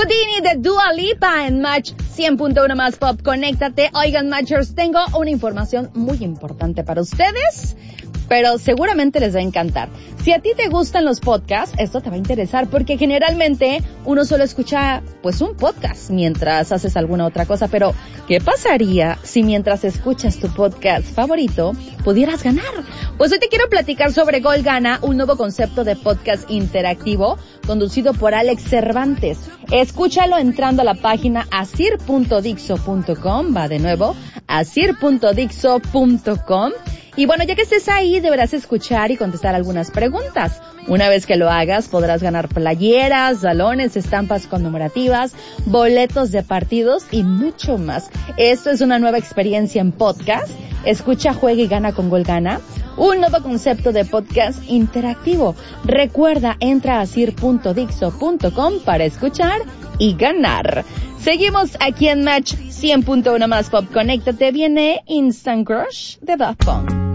Houdini de Dua Lipa en Match 100.1 más Pop. Conéctate. Oigan, Matchers, tengo una información muy importante para ustedes, pero seguramente les va a encantar. Si a ti te gustan los podcasts, esto te va a interesar porque generalmente uno solo escucha pues un podcast mientras haces alguna otra cosa, pero ¿qué pasaría si mientras escuchas tu podcast favorito pudieras ganar? Pues hoy te quiero platicar sobre Gol Gana, un nuevo concepto de podcast interactivo conducido por Alex Cervantes. Escúchalo entrando a la página asir.dixo.com, va de nuevo, asir.dixo.com. Y bueno, ya que estés ahí, deberás escuchar y contestar algunas preguntas. Una vez que lo hagas, podrás ganar playeras, balones, estampas conmemorativas, boletos de partidos y mucho más. Esto es una nueva experiencia en podcast. Escucha, juega y gana con Gol Gana, un nuevo concepto de podcast interactivo. Recuerda, entra a asir.dixo.com para escuchar y ganar. Seguimos aquí en Match 100.1 más Pop. Conéctate, viene Instant Crush de Daft Punk.